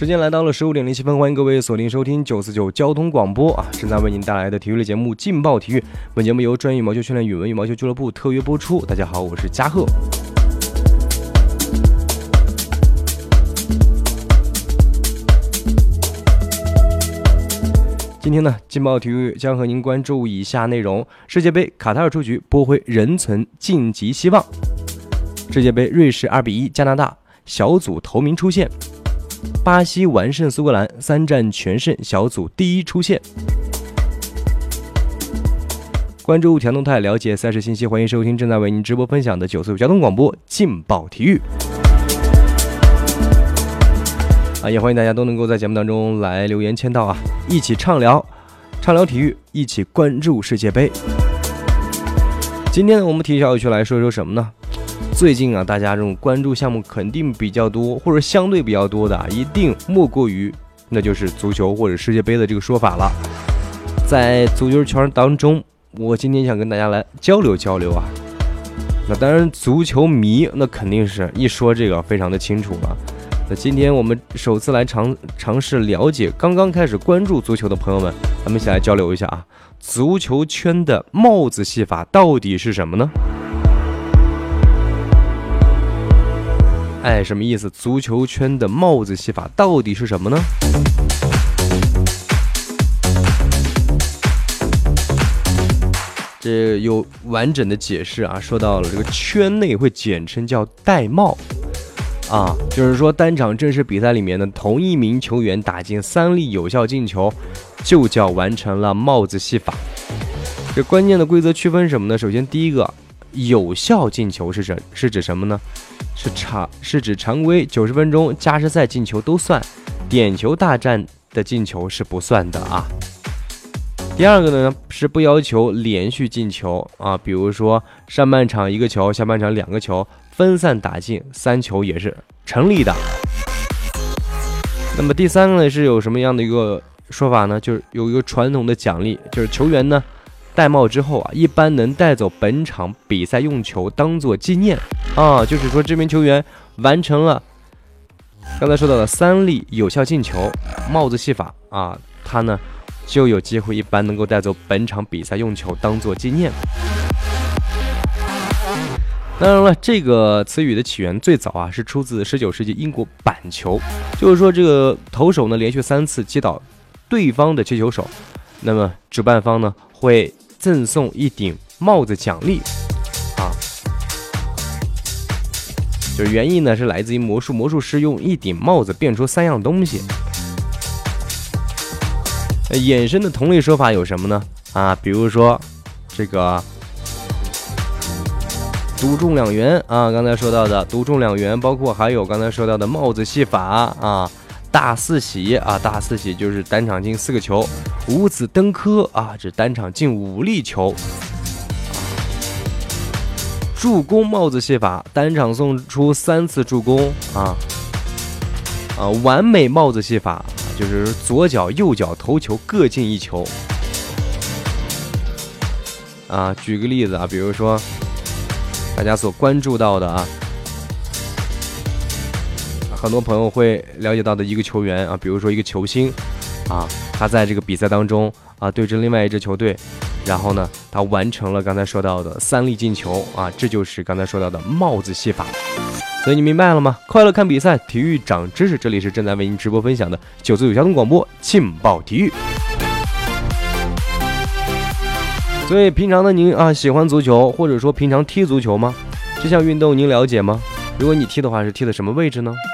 时间来到了15:07，欢迎各位锁定收听949交通广播啊，正在为您带来的体育类节目劲爆体育。本节目由专业羽毛球训练语文羽毛球俱乐部特约播出。大家好，我是嘉贺。今天呢，劲爆体育将和您关注以下内容：世界杯卡塔尔出局，波灰仍存晋级希望；世界杯瑞士2-1加拿大，小组头名出现；巴西完胜苏格兰，3战全胜，小组第一出现。关注强动态，了解赛事信息，欢迎收听正在为您直播分享的945交通广播劲爆体育。也欢迎大家都能够在节目当中来留言签到啊，一起畅聊体育，一起关注世界杯。今天我们体育小友来说什么呢？最近啊，大家这种关注项目肯定比较多，或者相对比较多的一定莫过于那就是足球或者世界杯的这个说法了。在足球圈当中，我今天想跟大家来交流啊。那当然，足球迷那肯定是一说这个非常的清楚了。那今天我们首次来尝试了解刚刚开始关注足球的朋友们，咱们一起来交流一下啊，足球圈的帽子戏法到底是什么呢？什么意思？足球圈的帽子戏法到底是什么呢？这有完整的解释啊，说到了这个圈内会简称叫戴帽啊，就是说单场正式比赛里面的同一名球员打进3粒有效进球，就叫完成了帽子戏法。这关键的规则区分什么呢？首先第一个，有效进球是指什么呢？是指常规90分钟加时赛进球都算，点球大战的进球是不算的啊。第二个呢，是不要求连续进球啊，比如说上半场1个球，下半场2个球，分散打进3球也是成立的。那么第三个呢，是有什么样的一个说法呢？就是有一个传统的奖励，就是球员呢戴帽之后啊，一般能带走本场比赛用球当做纪念啊，就是说这名球员完成了刚才说到的3粒有效进球，帽子戏法啊，他呢就有机会一般能够带走本场比赛用球当做纪念。当然了，这个词语的起源最早啊是出自19世纪英国板球，就是说这个投手呢连续3次击倒对方的接球手，那么主办方呢会赠送一顶帽子奖励啊，就是原意呢是来自于魔术师用一顶帽子变出3样东西。衍生的同类说法有什么呢？啊，比如说这个独中2元啊，刚才说到的独中2元，包括还有刚才说到的帽子戏法啊，大四喜啊，大四喜就是单场进4个球，五子登科啊，指单场进5粒球，助攻帽子戏法，单场送出3次助攻啊，完美帽子戏法就是左脚右脚投球各进1球啊。举个例子啊，比如说大家所关注到的啊，很多朋友会了解到的一个球员啊，比如说一个球星啊，他在这个比赛当中啊对阵另外一支球队，然后呢他完成了刚才说到的3粒进球啊，这就是刚才说到的帽子戏法。所以你明白了吗？快乐看比赛，体育长知识，这里是正在为您直播分享的945交通广播劲爆体育。所以平常的您啊喜欢足球，或者说平常踢足球吗？这项运动您了解吗？如果你踢的话，是踢的什么位置呢？